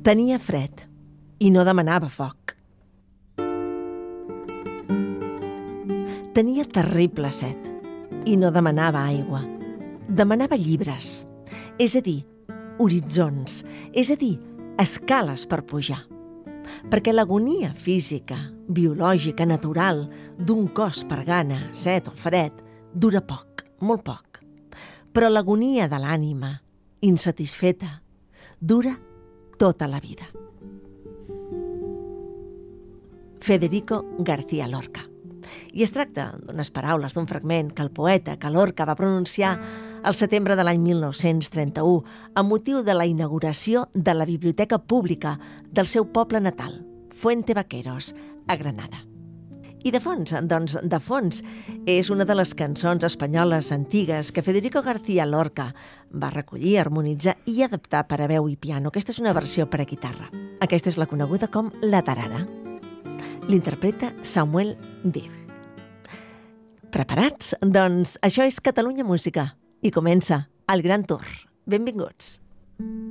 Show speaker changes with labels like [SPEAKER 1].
[SPEAKER 1] Tenia fred i no demanava foc. Tenia terrible set i no demanava aigua. Demanava llibres, és a dir, horitzons, és a dir, escales per pujar. Perquè l'agonia física, biològica, natural, d'un cos per gana, set o fred, dura poc, molt poc. Però l'agonia de l'ànima, insatisfeta, dura tota la vida. Federico García Lorca. I es tracta d'unes paraules, d'un fragment que el poeta, que Lorca va pronunciar al setembre de l'any 1931 amb motiu de la inauguració de la biblioteca pública del seu poble natal, Fuente Vaqueros, a Granada. I de fons, doncs, de fons, és una de les cançons espanyoles antigues que Federico García Lorca va recollir, harmonitzar i adaptar per a veu i piano. Aquesta és una versió per a guitarra. Aquesta és la coneguda com La Tarara. L'interpreta Samuel Diz. Preparats? Doncs això és Catalunya Música i comença el Gran Tour. Benvinguts.